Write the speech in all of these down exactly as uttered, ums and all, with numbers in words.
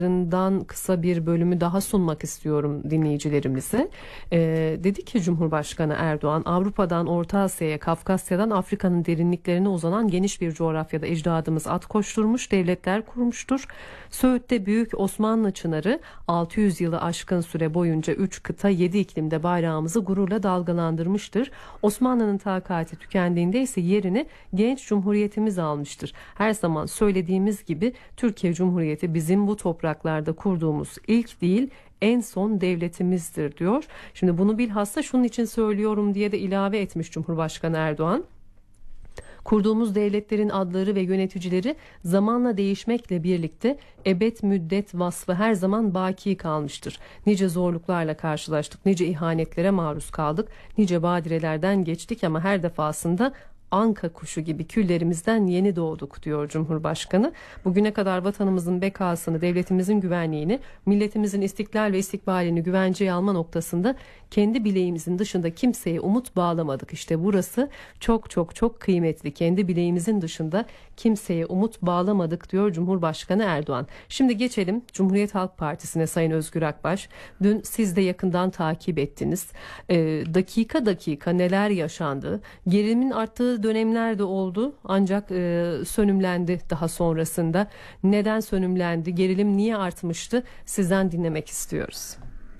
dan kısa bir bölümü daha sunmak istiyorum dinleyicilerimize. Ee, dedi ki Cumhurbaşkanı Erdoğan, Avrupa'dan Orta Asya'ya, Kafkasya'dan Afrika'nın derinliklerine uzanan geniş bir coğrafyada ecdadımız at koşturmuş, devletler kurmuştur. Söğüt'te Büyük Osmanlı Çınarı altı yüz yılı aşkın süre boyunca üç kıta yedi iklimde bayrağımızı gururla dalgalandırmıştır. Osmanlı'nın takati tükendiğinde ise yerini genç cumhuriyetimiz almıştır. Her zaman söylediğimiz gibi Türkiye Cumhuriyeti bizim bu topraklarda kurduğumuz ilk değil, en son devletimizdir diyor. Şimdi bunu bilhassa şunun için söylüyorum diye de ilave etmiş Cumhurbaşkanı Erdoğan. Kurduğumuz devletlerin adları ve yöneticileri zamanla değişmekle birlikte ebed müddet vasfı her zaman baki kalmıştır. Nice zorluklarla karşılaştık, nice ihanetlere maruz kaldık, nice badirelerden geçtik ama her defasında anka kuşu gibi küllerimizden yeni doğduk diyor Cumhurbaşkanı. Bugüne kadar vatanımızın bekasını, devletimizin güvenliğini, milletimizin istiklal ve istikbalini güvenceye alma noktasında kendi bileğimizin dışında kimseye umut bağlamadık. İşte burası çok çok çok kıymetli. Kendi bileğimizin dışında kimseye umut bağlamadık diyor Cumhurbaşkanı Erdoğan. Şimdi geçelim Cumhuriyet Halk Partisi'ne Sayın Özgür Akbaş. Dün siz de yakından takip ettiniz. Ee, dakika dakika neler yaşandı? Gerilimin arttığı dönemler de oldu ancak e, sönümlendi daha sonrasında. Neden sönümlendi? Gerilim niye artmıştı? Sizden dinlemek istiyoruz.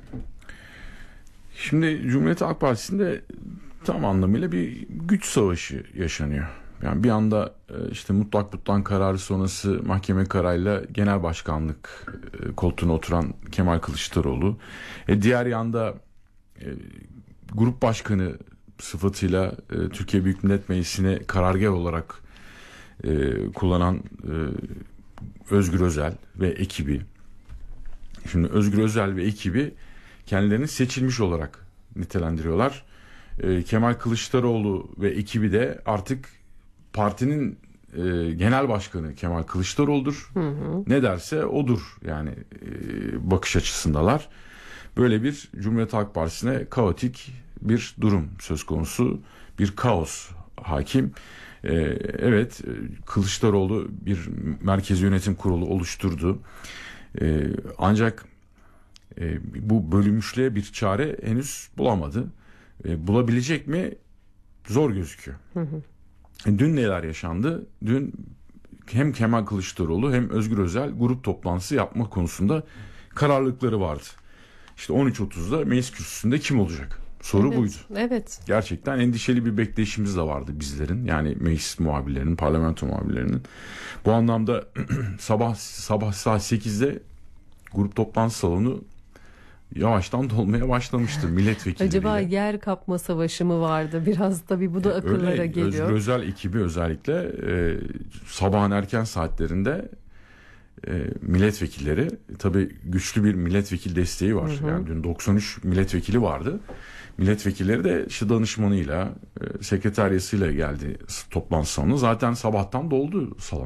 Şimdi Cumhuriyet Halk Partisi'nde tam anlamıyla bir güç savaşı yaşanıyor. Yani bir anda işte mutlak butlan kararı sonrası mahkeme kararıyla genel başkanlık koltuğuna oturan Kemal Kılıçdaroğlu. E diğer yanda e, grup başkanı sıfatıyla e, Türkiye Büyük Millet Meclisi'ne karargah olarak e, kullanan e, Özgür Özel ve ekibi. Şimdi Özgür Özel ve ekibi kendilerini seçilmiş olarak nitelendiriyorlar. E, Kemal Kılıçdaroğlu ve ekibi de artık partinin e, genel başkanı Kemal Kılıçdaroğlu'dur. Hı hı. Ne derse odur yani e, bakış açısındalar. Böyle bir Cumhuriyet Halk Partisi'ne kaotik bir durum söz konusu, bir kaos hakim. Ee, evet, Kılıçdaroğlu bir merkezi yönetim kurulu oluşturdu. Ee, ancak e, bu bölünmüşlüğe bir çare henüz bulamadı. E, bulabilecek mi? Zor gözüküyor. Hı hı. E, dün neler yaşandı? Dün hem Kemal Kılıçdaroğlu hem Özgür Özel grup toplantısı yapma konusunda kararlılıkları vardı. İşte on üç otuzda meclis kürsüsünde kim olacak? Soru evet, buydu. Evet. Gerçekten endişeli bir bekleyişimiz de vardı bizlerin. Yani meclis muhabirlerinin, parlamento muhabirlerinin. Bu anlamda sabah sabah saat sekizde grup toplantı salonu yavaştan dolmaya başlamıştı milletvekilleriyle. Acaba yer kapma savaşı mı vardı? Biraz tabii bu da akıllara Öyle, geliyor. Özgür Özel ekibi özellikle e, sabahın erken saatlerinde e, milletvekilleri, tabii güçlü bir milletvekil desteği var. Hı hı. Yani dün doksan üç milletvekili vardı. Milletvekilleri de işte danışmanıyla, e, sekreteryasıyla geldi toplantı salonu. Zaten sabahtan doldu salon.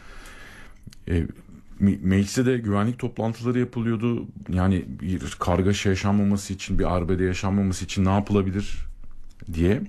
E, mecliste de güvenlik toplantıları yapılıyordu. Yani bir kargaşa yaşanmaması için, bir arbede yaşanmaması için ne yapılabilir diye.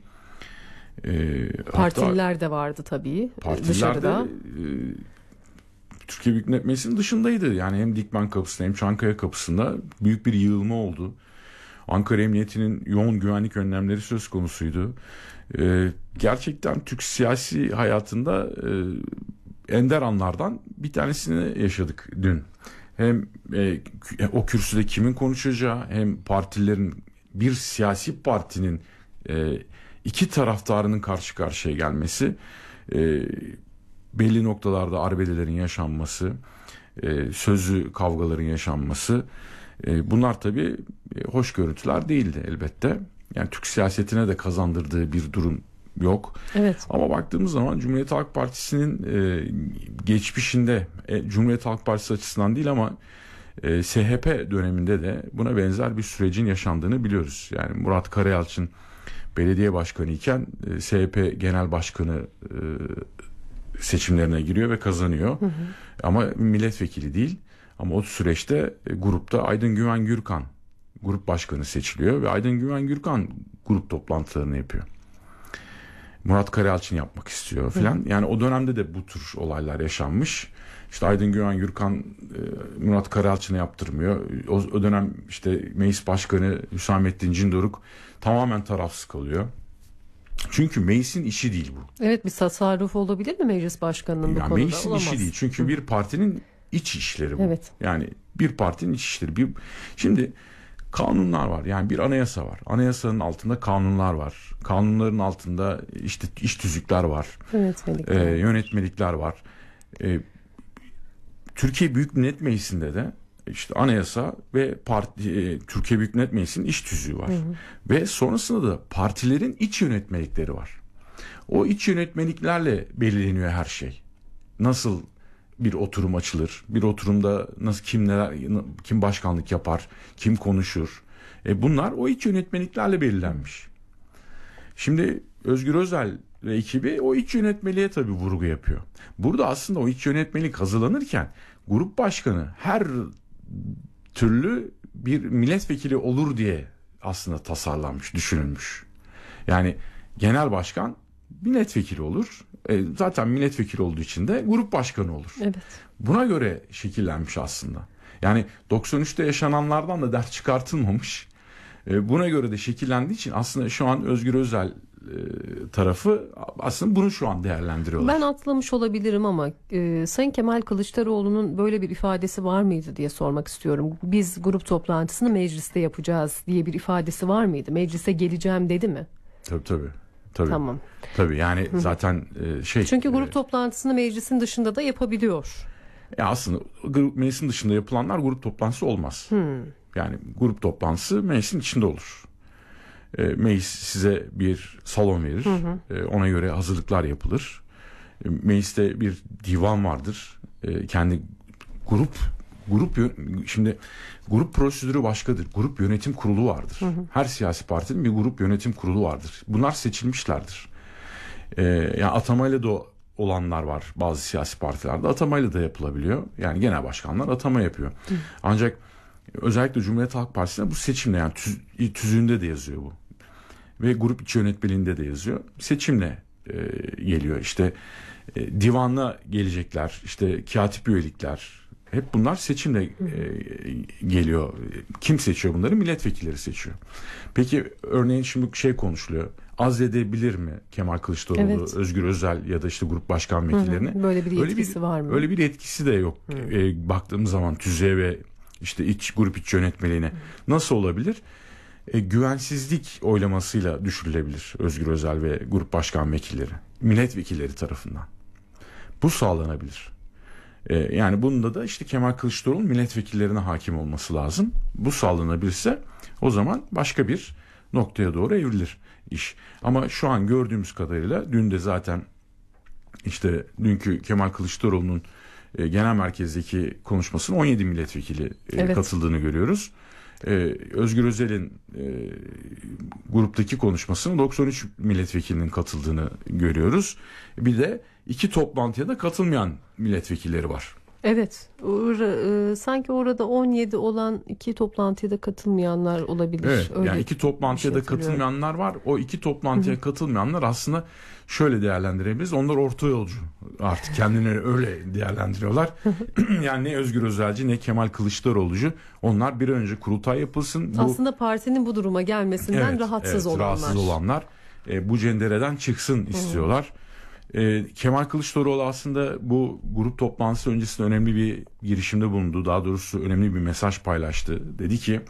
E, Partililer hatta, de vardı tabii. Partililer dışarıda. de e, Türkiye Büyük Millet Meclisi'nin dışındaydı. Yani hem Dikmen kapısında hem Çankaya kapısında büyük bir yığılma oldu. Ankara Emniyeti'nin yoğun güvenlik önlemleri söz konusuydu. Ee, gerçekten Türk siyasi hayatında e, ender anlardan bir tanesini yaşadık dün. Hem e, o kürsüde kimin konuşacağı, hem partilerin, bir siyasi partinin e, iki taraftarının karşı karşıya gelmesi, e, belli noktalarda arbedelerin yaşanması, e, sözlü kavgaların yaşanması, e, bunlar tabii e, hoş görüntüler değildi elbette. Yani Türk siyasetine de kazandırdığı bir durum yok. Evet. Ama baktığımız zaman Cumhuriyet Halk Partisi'nin e, geçmişinde, e, Cumhuriyet Halk Partisi açısından değil ama e, S H P döneminde de buna benzer bir sürecin yaşandığını biliyoruz. Yani Murat Karayalçın belediye başkanı iken e, S H P genel başkanı e, seçimlerine giriyor ve kazanıyor. Hı hı. Ama milletvekili değil. Ama o süreçte e, grupta Aydın Güven Gürkan grup başkanı seçiliyor ve Aydın Güven Gürkan grup toplantılarını yapıyor. Murat Karayalçın yapmak istiyor filan. Yani o dönemde de bu tür olaylar yaşanmış. İşte Aydın Güven, Gürkan, e, Murat Karayalçın'ı yaptırmıyor. O, o dönem işte Meclis Başkanı Hüsamettin Cindoruk tamamen tarafsız kalıyor. Çünkü meclisin işi değil bu. Evet, bir tasarruf olabilir mi meclis başkanının bu Yani konuda? meclisin Olamaz. işi değil. Çünkü Hı. bir partinin iç işleri bu. Evet. Yani bir partinin iç işleri. Bir, şimdi kanunlar var. Yani bir anayasa var. Anayasanın altında kanunlar var. Kanunların altında işte iş tüzükler var. Yönetmelikler. E, yönetmelikler var. E, Türkiye Büyük Millet Meclisi'nde de işte anayasa ve parti, e, Türkiye Büyük Millet Meclisi'nin iş tüzüğü var. Hı hı. Ve sonrasında da partilerin iç yönetmelikleri var. O iç yönetmeliklerle belirleniyor her şey. Nasıl bir oturum açılır? Bir oturumda nasıl kim neler kim başkanlık yapar? Kim konuşur? E bunlar o iç yönetmeliklerle belirlenmiş. Şimdi Özgür Özel ve ekibi o iç yönetmeliğe tabii vurgu yapıyor. Burada aslında o iç yönetmelik hazırlanırken grup başkanı her türlü bir milletvekili olur diye aslında tasarlanmış, düşünülmüş. Yani genel başkan milletvekili olur. E, zaten milletvekili olduğu için de grup başkanı olur. Evet. Buna göre şekillenmiş aslında. Yani doksan üçte yaşananlardan da ders çıkartılmamış. E, buna göre de şekillendiği için aslında şu an Özgür Özel e, tarafı aslında bunu şu an değerlendiriyorlar. Ben atlamış olabilirim ama e, Sayın Kemal Kılıçdaroğlu'nun böyle bir ifadesi var mıydı diye sormak istiyorum. Biz grup toplantısını mecliste yapacağız diye bir ifadesi var mıydı? Meclise geleceğim dedi mi? Tabii tabii. Tabii. Tamam. Tabii yani zaten e, şey. Çünkü grup e, toplantısını meclisin dışında da yapabiliyor. Ya aslında grup, meclisin dışında yapılanlar grup toplantısı olmaz. Hmm. Yani grup toplantısı meclisin içinde olur. E, meclis size bir salon verir. Hı hı. E, ona göre hazırlıklar yapılır. E, mecliste bir divan vardır. E, kendi grup grup şimdi grup prosedürü başkadır. Grup yönetim kurulu vardır. Hı hı. Her siyasi partinin bir grup yönetim kurulu vardır. Bunlar seçilmişlerdir. E, yani atamayla da olanlar var bazı siyasi partilerde. Atamayla da yapılabiliyor. Yani genel başkanlar atama yapıyor. Hı. Ancak özellikle Cumhuriyet Halk Partisi'nde bu seçimle yani tüz, tüzüğünde de yazıyor bu. Ve grup içi yönetmeliğinde de yazıyor. Seçimle e, geliyor. İşte e, divanla gelecekler. İşte katip üyelikler. Hep bunlar seçimle e, geliyor. Kim seçiyor bunları? Milletvekilleri seçiyor. Peki örneğin şimdi şey konuşuluyor. Azledebilir mi Kemal Kılıçdaroğlu, evet. Özgür Özel ya da işte grup başkan vekillerini? Böyle bir yetkisi bir, var mı? Öyle bir etkisi de yok. E, baktığımız zaman tüzüğe ve işte iç grup iç yönetmeliğine. Hı. Nasıl olabilir? E, güvensizlik oylamasıyla düşürülebilir Özgür Özel ve grup başkan vekilleri, milletvekilleri tarafından. Bu sağlanabilir. E, yani bunda da işte Kemal Kılıçdaroğlu'nun milletvekillerine hakim olması lazım. Bu sağlanabilirse o zaman başka bir noktaya doğru evrilir iş. Ama şu an gördüğümüz kadarıyla dün de zaten işte dünkü Kemal Kılıçdaroğlu'nun e, genel merkezdeki konuşmasının on yedi milletvekili e, evet. katıldığını görüyoruz. Ee, Özgür Özel'in e, gruptaki konuşmasının doksan üç milletvekilinin katıldığını görüyoruz. Bir de iki toplantıya da katılmayan milletvekilleri var. Evet. Or- e, sanki orada on yedi olan iki toplantıya da katılmayanlar olabilir. Evet. Öyle yani iki toplantıya şey da katılmayanlar var. O iki toplantıya Hı-hı. katılmayanlar aslında şöyle değerlendirebiliriz. Onlar orta yolcu. Artık kendileri öyle değerlendiriyorlar. Yani ne Özgür Özelci ne Kemal Kılıçdaroğlu'cu. Onlar bir an önce kurultay yapılsın. Bu... Aslında partinin bu duruma gelmesinden evet, rahatsız evet, olanlar. Rahatsız olanlar. E, bu cendereden çıksın istiyorlar. Hı-hı. Ee, Kemal Kılıçdaroğlu aslında bu grup toplantısı öncesinde önemli bir girişimde bulundu. Daha doğrusu önemli bir mesaj paylaştı. Dedi ki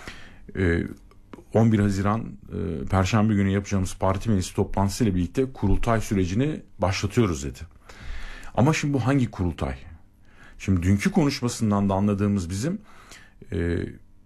e, on bir Haziran e, Perşembe günü yapacağımız parti meclisi toplantısı ile birlikte kurultay sürecini başlatıyoruz dedi. Ama şimdi bu hangi kurultay? Şimdi dünkü konuşmasından da anladığımız bizim e,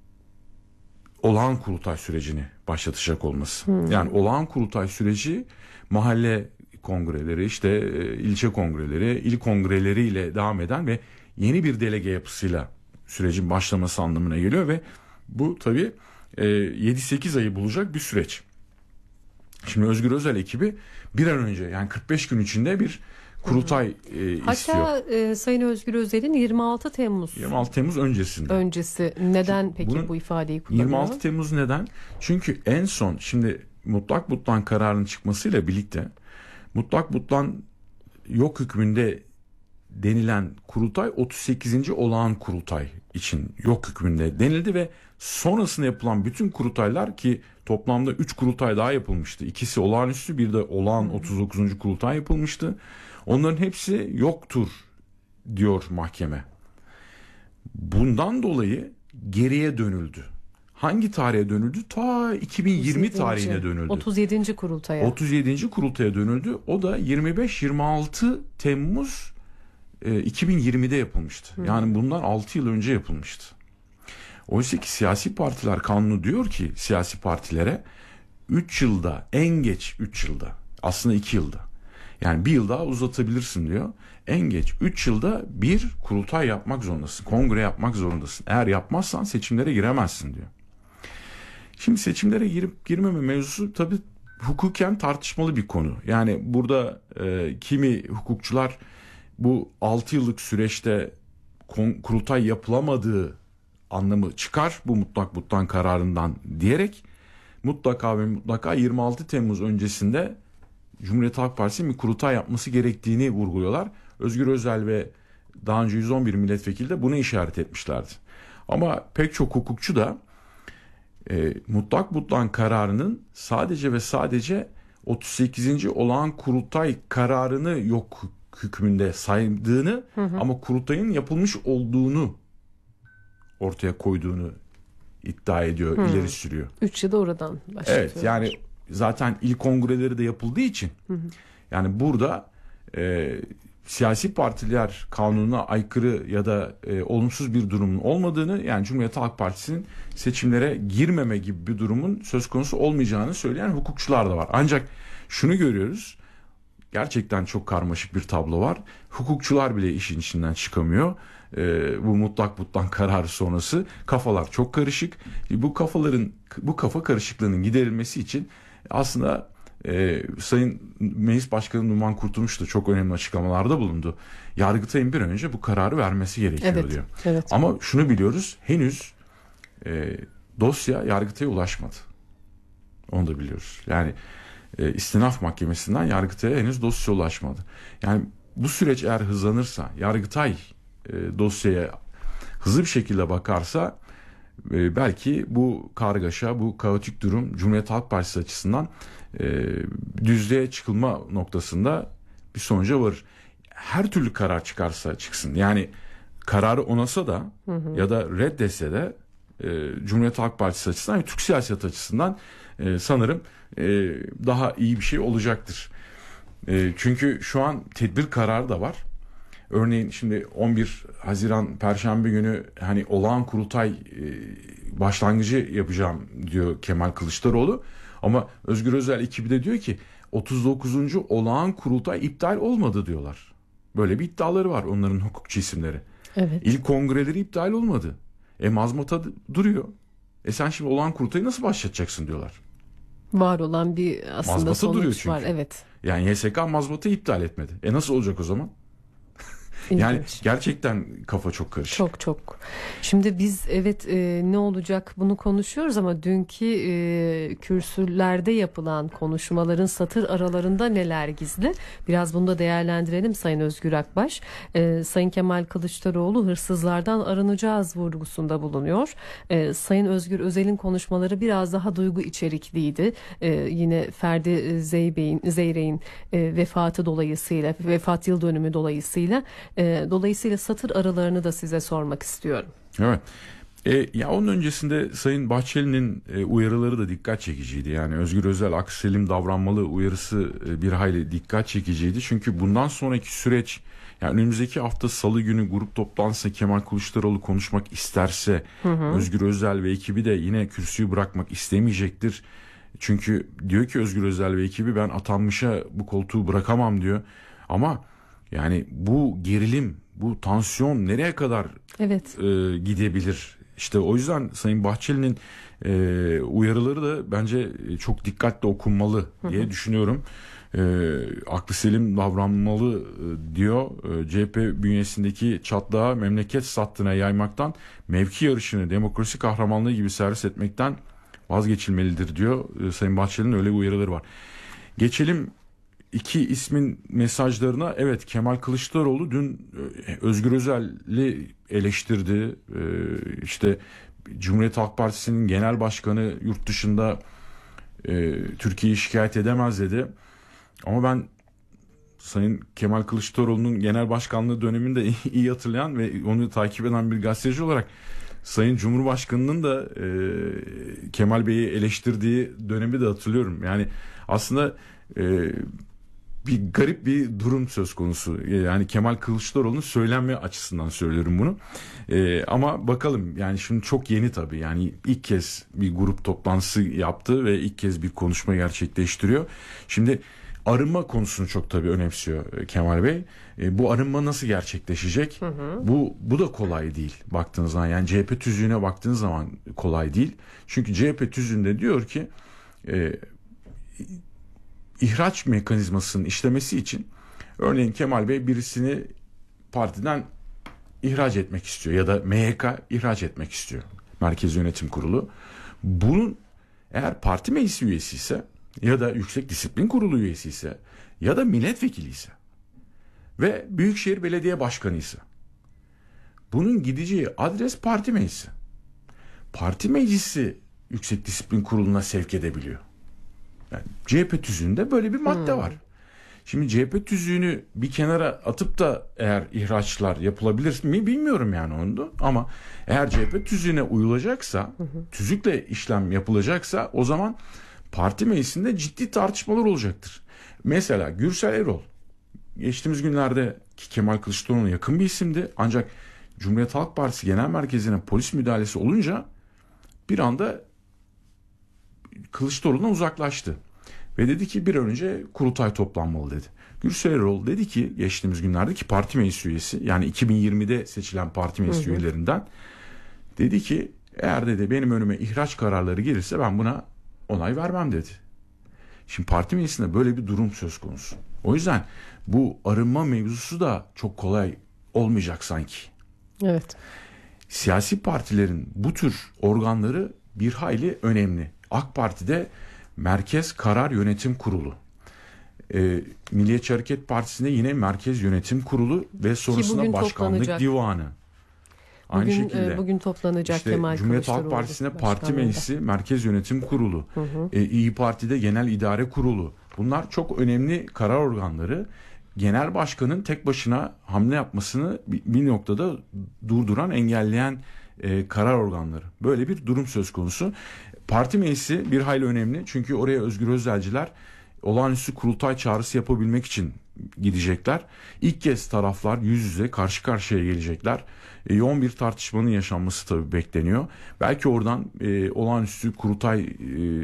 olağan kurultay sürecini başlatacak olması. Hmm. Yani olağan kurultay süreci mahalle kongreleri, işte e, ilçe kongreleri, il kongreleriyle devam eden ve yeni bir delege yapısıyla sürecin başlaması anlamına geliyor ve bu tabii e, yedi sekiz ayı bulacak bir süreç. Şimdi Özgür Özel ekibi bir an önce yani kırk beş gün içinde bir kurultay e, Hatta, istiyor. Hatta e, Sayın Özgür Özel'in yirmi altı Temmuz yirmi altı Temmuz öncesinde. Öncesi. Neden Çünkü peki bu ifadeyi kullanıyor? yirmi altı Temmuz neden? Çünkü en son şimdi mutlak butlan kararının çıkmasıyla birlikte mutlak butlan yok hükmünde denilen kurultay otuz sekizinci olağan kurultay için yok hükmünde denildi ve sonrasında yapılan bütün kurultaylar, ki toplamda üç kurultay daha yapılmıştı. İkisi olağanüstü, bir de olağan otuz dokuzuncu kurultay yapılmıştı. Onların hepsi yoktur diyor mahkeme. Bundan dolayı geriye dönüldü. Hangi tarihe dönüldü? Ta iki bin yirmi otuz yedinci tarihine dönüldü. otuz yedinci kurultaya. otuz yedinci kurultaya dönüldü. O da yirmi beş yirmi altı Temmuz e, iki bin yirmide yapılmıştı. Hı. Yani bundan altı yıl önce yapılmıştı. Oysa ki siyasi partiler kanunu diyor ki siyasi partilere üç yılda, en geç üç yılda, aslında iki yılda, yani bir yıl daha uzatabilirsin diyor. En geç üç yılda bir kurultay yapmak zorundasın. Kongre yapmak zorundasın. Eğer yapmazsan seçimlere giremezsin diyor. Şimdi seçimlere girip girmeme mevzusu tabii hukuken tartışmalı bir konu. Yani burada e, kimi hukukçular bu altı yıllık süreçte kon, kurultay yapılamadığı anlamı çıkar bu mutlak butlan kararından diyerek mutlaka ve mutlaka yirmi altı Temmuz öncesinde Cumhuriyet Halk Partisi'nin bir kurultay yapması gerektiğini vurguluyorlar. Özgür Özel ve daha önce yüz on bir milletvekili de bunu işaret etmişlerdi. Ama pek çok hukukçu da e, mutlak butlan kararının sadece ve sadece otuz sekizinci olağan kurultay kararını yok hükmünde saydığını, hı hı. ama kurultayın yapılmış olduğunu ortaya koyduğunu iddia ediyor, hmm. ileri sürüyor. Üç yılı oradan başlatıyor. Evet, yani zaten ilk kongreleri de yapıldığı için hı hı. yani burada e, siyasi partiler kanununa aykırı ya da e, olumsuz bir durumun olmadığını, yani Cumhuriyet Halk Partisi'nin seçimlere girmeme gibi bir durumun söz konusu olmayacağını söyleyen hukukçular da var. Ancak şunu görüyoruz, gerçekten çok karmaşık bir tablo var. Hukukçular bile işin içinden çıkamıyor. Ee, bu mutlak butlan kararı sonrası kafalar çok karışık. Bu kafaların bu kafa karışıklığının giderilmesi için aslında e, Sayın Meclis Başkanı Numan Kurtulmuş da çok önemli açıklamalarda bulundu. Yargıtay'ın bir an önce bu kararı vermesi gerekiyor evet, diyor. Evet. Ama şunu biliyoruz, henüz e, dosya Yargıtay'a ulaşmadı. Onu da biliyoruz. Yani e, istinaf mahkemesinden Yargıtay'a henüz dosya ulaşmadı. Yani bu süreç eğer hızlanırsa, Yargıtay e, dosyaya hızlı bir şekilde bakarsa e, belki bu kargaşa, bu kaotik durum Cumhuriyet Halk Partisi açısından e, düzlüğe çıkılma noktasında bir sonuca varır. Her türlü karar çıkarsa çıksın, yani kararı onasa da hı hı. ya da reddetse de e, Cumhuriyet Halk Partisi açısından ve Türk siyaseti açısından e, sanırım e, daha iyi bir şey olacaktır. E, çünkü şu an tedbir kararı da var. Örneğin şimdi on bir Haziran Perşembe günü hani olağan kurultay e, başlangıcı yapacağım diyor Kemal Kılıçdaroğlu. Ama Özgür Özel ekibi de diyor ki otuz dokuzuncu olağan kurultay iptal olmadı diyorlar. Böyle bir iddiaları var onların hukukçu isimleri. Evet. İlk kongreleri iptal olmadı. E mazmata duruyor. E sen şimdi olağan kurultayı nasıl başlatacaksın diyorlar. Var olan bir aslında mazbata sonuç var. Evet. Yani Y S K mazbatayı iptal etmedi. E nasıl olacak o zaman? Yani gerçekten kafa çok karışık. Çok çok. Şimdi biz evet e, ne olacak bunu konuşuyoruz ama dünkü e, kürsülerde yapılan konuşmaların satır aralarında neler gizli? Biraz bunu da değerlendirelim Sayın Özgür Akbaş. E, Sayın Kemal Kılıçdaroğlu hırsızlardan arınacağız vurgusunda bulunuyor. E, Sayın Özgür Özel'in konuşmaları biraz daha duygu içerikliydi. E, yine Ferdi Zeybek'in, Zeyrek'in e, vefatı dolayısıyla, vefat yıl dönümü dolayısıyla dolayısıyla satır aralarını da size sormak istiyorum. Evet. E, ya onun öncesinde Sayın Bahçeli'nin e, uyarıları da dikkat çekiciydi. Yani Özgür Özel akselim davranmalı uyarısı e, bir hayli dikkat çekiciydi. Çünkü bundan sonraki süreç, yani önümüzdeki hafta Salı günü grup toplantısı Kemal Kılıçdaroğlu konuşmak isterse hı hı. Özgür Özel ve ekibi de yine kürsüyü bırakmak istemeyecektir. Çünkü diyor ki Özgür Özel ve ekibi ben atanmışa bu koltuğu bırakamam diyor. Ama yani bu gerilim, bu tansiyon nereye kadar evet. e, gidebilir? İşte o yüzden Sayın Bahçeli'nin e, uyarıları da bence çok dikkatli okunmalı diye hı hı. düşünüyorum. E, aklı selim davranmalı e, diyor. E, C H P bünyesindeki çatlağı memleket sattığına yaymaktan, mevki yarışını demokrasi kahramanlığı gibi servis etmekten vazgeçilmelidir diyor. E, Sayın Bahçeli'nin öyle bir uyarıları var. Geçelim iki ismin mesajlarına evet Kemal Kılıçdaroğlu dün Özgür Özel'i eleştirdi. E, işte Cumhuriyet Halk Partisi'nin genel başkanı yurt dışında e, Türkiye'yi şikayet edemez dedi. Ama ben Sayın Kemal Kılıçdaroğlu'nun genel başkanlığı döneminde iyi hatırlayan ve onu takip eden bir gazeteci olarak Sayın Cumhurbaşkanı'nın da e, Kemal Bey'i eleştirdiği dönemi de hatırlıyorum. Yani aslında e, bir garip bir durum söz konusu. Yani Kemal Kılıçdaroğlu'nun söylenme açısından söylüyorum bunu. E, ama bakalım yani şimdi çok yeni tabii. Yani ilk kez bir grup toplantısı yaptı ve ilk kez bir konuşma gerçekleştiriyor. Şimdi arınma konusunu çok tabii önemsiyor Kemal Bey. E, bu arınma nasıl gerçekleşecek? Hı hı. Bu bu da kolay değil baktığınız zaman. Yani C H P tüzüğüne baktığınız zaman kolay değil. Çünkü C H P tüzüğünde diyor ki e, ihraç mekanizmasının işlemesi için örneğin Kemal Bey birisini partiden ihraç etmek istiyor ya da M H K ihraç etmek istiyor. Merkez Yönetim Kurulu. Bunun eğer parti meclisi üyesi ise ya da Yüksek Disiplin Kurulu üyesi ise ya da milletvekili ise ve Büyükşehir Belediye Başkanı ise bunun gideceği adres parti meclisi. Parti meclisi Yüksek Disiplin Kurulu'na sevk edebiliyor. Yani C H P tüzüğünde böyle bir madde hmm. var. Şimdi C H P tüzüğünü bir kenara atıp da eğer ihraçlar yapılabilir mi bilmiyorum yani onu da. Ama eğer C H P tüzüğüne uyulacaksa, tüzükle işlem yapılacaksa o zaman parti meclisinde ciddi tartışmalar olacaktır. Mesela Gürsel Erol geçtiğimiz günlerde Kemal Kılıçdaroğlu'na yakın bir isimdi. Ancak Cumhuriyet Halk Partisi Genel Merkezi'ne polis müdahalesi olunca bir anda Kılıçdaroğlu'na uzaklaştı. Ve dedi ki bir an önce kurultay toplanmalı dedi. Gürsel Erol dedi ki geçtiğimiz günlerdeki parti meclis üyesi yani iki bin yirmide seçilen parti meclis hı hı. üyelerinden dedi ki eğer dedi benim önüme ihraç kararları gelirse ben buna onay vermem dedi. Şimdi parti meclisinde böyle bir durum söz konusu. O yüzden bu arınma mevzusu da çok kolay olmayacak sanki. Evet. Siyasi partilerin bu tür organları bir hayli önemli. AK Parti'de Merkez Karar Yönetim Kurulu. Ee, Milliyetçi Hareket Partisi'nde yine Merkez Yönetim Kurulu ve sonrasında Başkanlık Divanı. Aynı bugün, şekilde. E, bugün toplanacak işte Kemal Cumhuriyet Halk Partisi'nde Parti Meclisi, Merkez Yönetim Kurulu. Hı hı. E, İyi Parti'de Genel İdare Kurulu. Bunlar çok önemli karar organları. Genel başkanın tek başına hamle yapmasını bir, bir noktada durduran, engelleyen e, karar organları. Böyle bir durum söz konusu. Parti meclisi bir hayli önemli. Çünkü oraya Özgür Özelciler olağanüstü kurultay çağrısı yapabilmek için gidecekler. İlk kez taraflar yüz yüze karşı karşıya gelecekler. E, yoğun bir tartışmanın yaşanması tabii bekleniyor. Belki oradan e, olağanüstü kurultay e,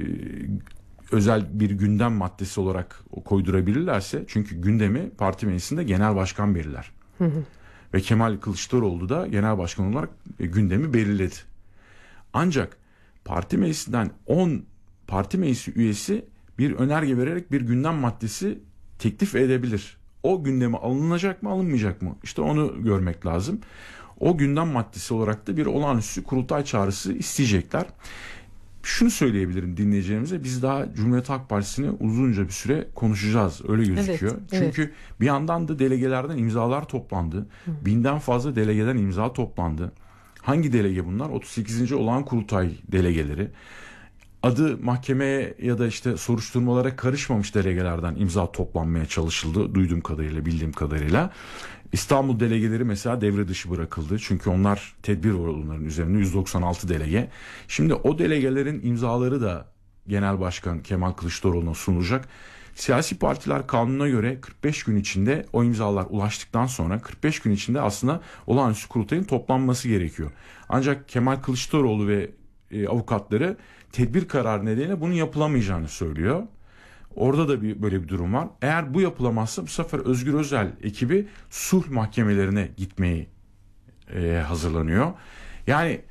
özel bir gündem maddesi olarak koydurabilirlerse çünkü gündemi parti meclisinde genel başkan belirler. Hı hı. Ve Kemal Kılıçdaroğlu da genel başkan olarak e, gündemi belirledi. Ancak parti meclisinden on parti meclisi üyesi bir önerge vererek bir gündem maddesi teklif edebilir. O gündeme alınacak mı alınmayacak mı? İşte onu görmek lazım. O gündem maddesi olarak da bir olağanüstü kurultay çağrısı isteyecekler. Şunu söyleyebilirim dinleyicilerimize, biz daha Cumhuriyet Halk Partisi'ni uzunca bir süre konuşacağız, öyle gözüküyor. Evet, Çünkü evet. bir yandan da delegelerden imzalar toplandı. Hı. Binden fazla delegeden imza toplandı. Hangi delege bunlar? otuz sekizinci olağan kurultay delegeleri. Adı mahkemeye ya da işte soruşturmalara karışmamış delegelerden imza toplanmaya çalışıldı. Duyduğum kadarıyla, bildiğim kadarıyla. İstanbul delegeleri mesela devre dışı bırakıldı. Çünkü onlar tedbir var onların üzerinde yüz doksan altı delege. Şimdi o delegelerin imzaları da Genel Başkan Kemal Kılıçdaroğlu'na sunulacak. Siyasi partiler kanuna göre kırk beş gün içinde o imzalar ulaştıktan sonra kırk beş gün içinde aslında olağanüstü kurultayın toplanması gerekiyor. Ancak Kemal Kılıçdaroğlu ve e, avukatları tedbir kararı nedeniyle bunun yapılamayacağını söylüyor. Orada da bir böyle bir durum var. Eğer bu yapılamazsa bu sefer Özgür Özel ekibi sulh mahkemelerine gitmeyi e, hazırlanıyor. Yani